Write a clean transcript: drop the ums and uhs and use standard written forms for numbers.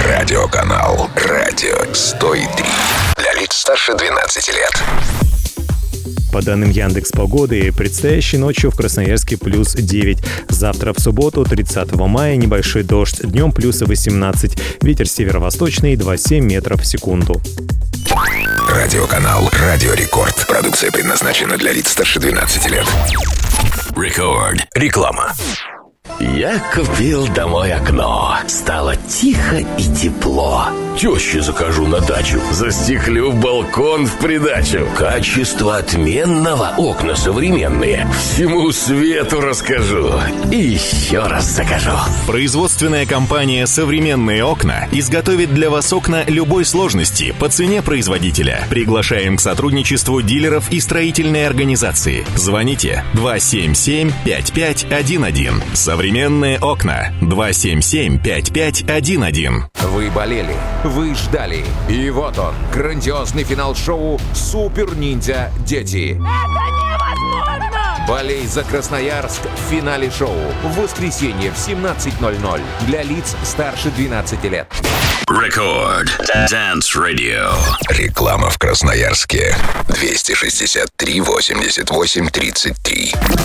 Радиоканал «Радио 103». Для лиц старше 12 лет. По данным Яндекс.Погоды, предстоящей ночью в Красноярске плюс 9. Завтра в субботу, 30 мая, небольшой дождь. Днем плюс 18. Ветер северо-восточный 2,7 метров в секунду. Радиоканал «Радио Рекорд». Продукция предназначена для лиц старше 12 лет. Рекорд. Реклама. Я купил домой окно. Стало тихо и тепло. Теще закажу на дачу. Застеклю балкон в придачу. Качество отменного. Окна современные. Всему свету расскажу. И еще раз закажу. Производственная компания «Современные окна» изготовит для вас окна любой сложности по цене производителя. Приглашаем к сотрудничеству дилеров и строительной организации. Звоните 277-5511. «Современные окна» 277-5511. Вы болели, вы ждали. И вот он, грандиозный финал шоу «Супер Ниндзя Дети». Это невозможно! Болей за Красноярск в финале шоу в воскресенье в 17:00 для лиц старше 12 лет. Рекорд. Dance Radio. Реклама в Красноярске. 263 88 33.